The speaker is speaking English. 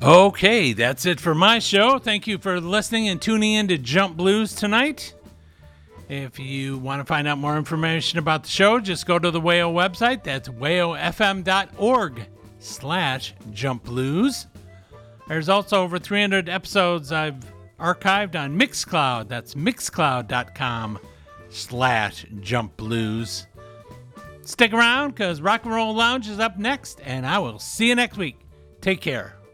Okay, that's it for my show. Thank you for listening and tuning in to Jump Blues tonight. If you want to find out more information about the show, just go to the WAYO website. That's wayofm.org/jumpblues. There's also over 300 episodes I've archived on Mixcloud. That's mixcloud.com/jumpblues. Stick around because Rock and Roll Lounge is up next, and I will see you next week. Take care.